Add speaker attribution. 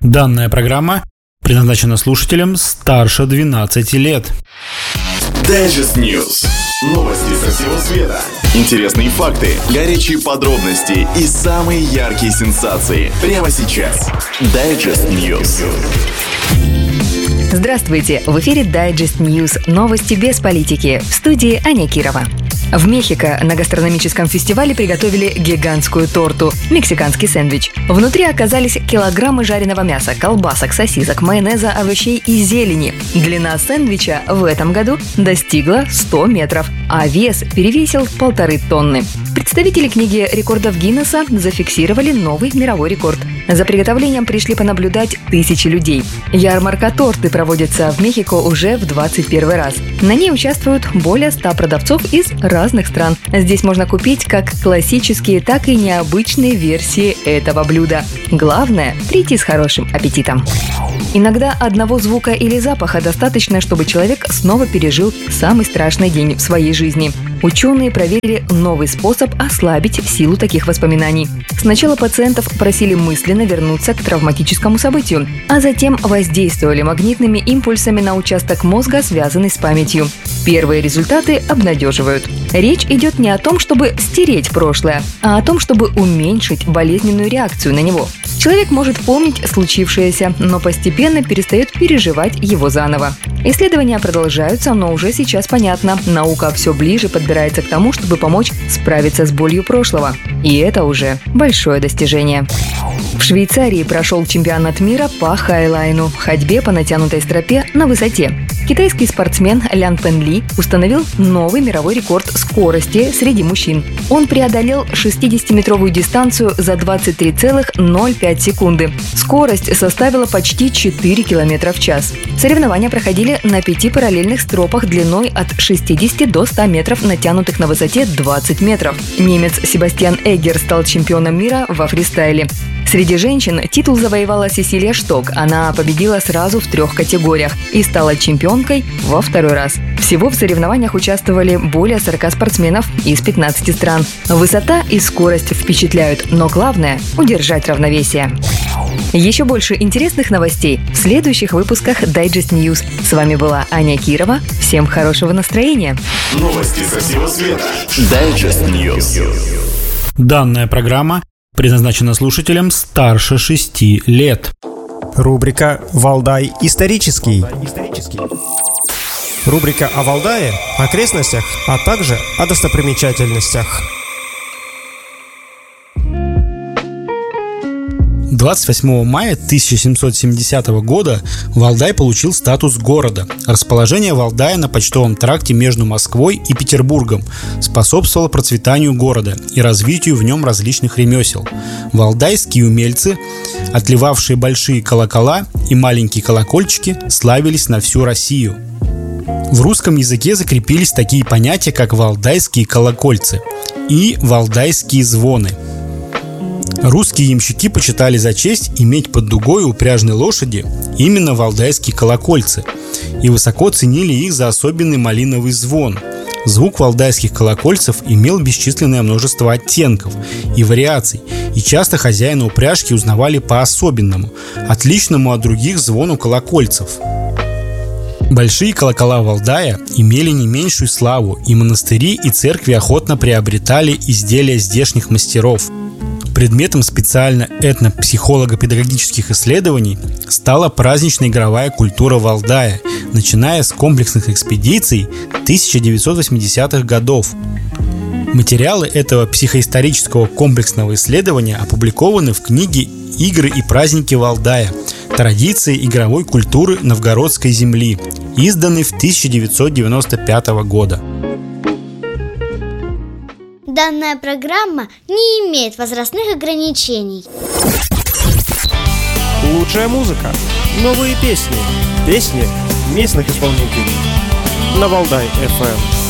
Speaker 1: Данная программа предназначена слушателям старше 12 лет.
Speaker 2: Digest News. Новости со всего света. Интересные факты, горячие подробности и самые яркие сенсации. Прямо сейчас. Digest News.
Speaker 3: Здравствуйте! В эфире Digest News. Новости без политики. В студии Аня Кирова. В Мехико на гастрономическом фестивале приготовили гигантскую торту – мексиканский сэндвич. Внутри оказались килограммы жареного мяса, колбасок, сосисок, майонеза, овощей и зелени. Длина сэндвича в этом году достигла 100 метров, а вес перевесил 1,5 тонны. Представители книги рекордов Гиннесса зафиксировали новый мировой рекорд. За приготовлением пришли понаблюдать тысячи людей. Ярмарка торты проводится в Мехико уже в 21 раз. На ней участвуют более 100 продавцов из разных стран. Здесь можно купить как классические, так и необычные версии этого блюда. Главное – прийти с хорошим аппетитом. Иногда одного звука или запаха достаточно, чтобы человек снова пережил самый страшный день в своей жизни. Ученые проверили новый способ ослабить силу таких воспоминаний. Сначала пациентов просили мысленно вернуться к травматическому событию, а затем воздействовали магнитными импульсами на участок мозга, связанный с памятью. Первые результаты обнадеживают. Речь идет не о том, чтобы стереть прошлое, а о том, чтобы уменьшить болезненную реакцию на него. Человек может помнить случившееся, но постепенно перестает переживать его заново. Исследования продолжаются, но уже сейчас понятно, наука все ближе подбирается к тому, чтобы помочь справиться с болью прошлого. И это уже большое достижение. В Швейцарии прошел чемпионат мира по хайлайну – ходьбе по натянутой стропе на высоте. Китайский спортсмен Лян Пенли установил новый мировой рекорд скорости среди мужчин. Он преодолел 60-метровую дистанцию за 23,05 секунды. Скорость составила почти 4 км в час. Соревнования проходили на 5 параллельных стропах длиной от 60 до 100 метров, натянутых на высоте 20 метров. Немец Себастьян Эггер стал чемпионом мира во фристайле. Среди женщин титул завоевала Сесилия Шток. Она победила сразу в 3 категориях и стала чемпионкой во 2 раз. Всего в соревнованиях участвовали более 40 спортсменов из 15 стран. Высота и скорость впечатляют, но главное – удержать равновесие. Еще больше интересных новостей в следующих выпусках Digest News. С вами была Аня Кирова. Всем хорошего настроения.
Speaker 2: Новости со всего света. Digest News.
Speaker 1: Данная программа предназначена слушателям старше 6 лет.
Speaker 4: Рубрика «Валдай исторический». Рубрика о Валдае, окрестностях, а также о достопримечательностях.
Speaker 1: 28 мая 1770 года Валдай получил статус города. Расположение Валдая на почтовом тракте между Москвой и Петербургом способствовало процветанию города и развитию в нем различных ремесел. Валдайские умельцы, отливавшие большие колокола и маленькие колокольчики, славились на всю Россию. В русском языке закрепились такие понятия, как валдайские колокольцы и валдайские звоны. Русские ямщики почитали за честь иметь под дугой упряжной лошади именно валдайские колокольцы и высоко ценили их за особенный малиновый звон. Звук валдайских колокольцев имел бесчисленное множество оттенков и вариаций, и часто хозяина упряжки узнавали по-особенному, отличному от других звону колокольцев. Большие колокола Валдая имели не меньшую славу, и монастыри и церкви охотно приобретали изделия здешних мастеров. Предметом специально этно-психолого-педагогических исследований стала праздничная игровая культура Валдая, начиная с комплексных экспедиций 1980-х годов. Материалы этого психоисторического комплексного исследования опубликованы в книге «Игры и праздники Валдая. Традиции игровой культуры новгородской земли», изданной в 1995 года.
Speaker 5: Данная программа не имеет возрастных ограничений.
Speaker 4: Лучшая музыка, новые песни, песни местных исполнителей на Валдай FM.